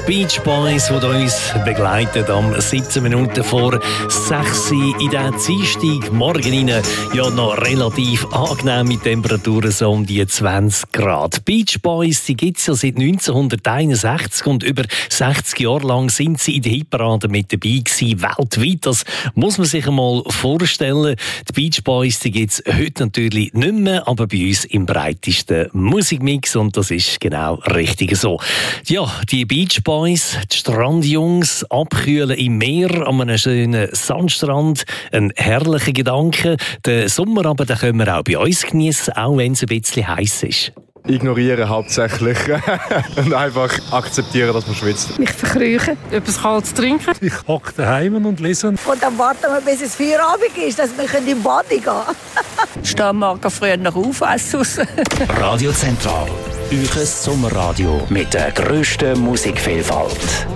Beach Boys, die uns begleiten am 17 Minuten vor 6 Uhr in den Dienstag. Morgen rein, ja noch relativ angenehme Temperaturen, so um die 20 Grad. Beach Boys, die gibt es ja seit 1961 und über 60 Jahre lang sind sie in der Hitparade mit dabei gewesen, weltweit. Das muss man sich einmal vorstellen. Die Beach Boys, die gibt es heute natürlich nicht mehr, aber bei uns im breitesten Musikmix und das ist genau richtig so. Ja, die Beach Boys, die Strandjungs, abkühlen im Meer an einem schönen Sandstrand, ein herrlicher Gedanke. Den Sommer aber, den können wir auch bei uns genießen, auch wenn es ein bisschen heiß ist. Ignorieren hauptsächlich und einfach akzeptieren, dass man schwitzt. Mich verkrüchen, etwas Kaltes trinken. Ich hocke daheim und lese. Und dann warten wir, bis es Feierabend ist, dass wir in die Bade gehen können. Ich stehe morgen früh noch auf, Radio Zentral, euer Sommerradio mit der grössten Musikvielfalt.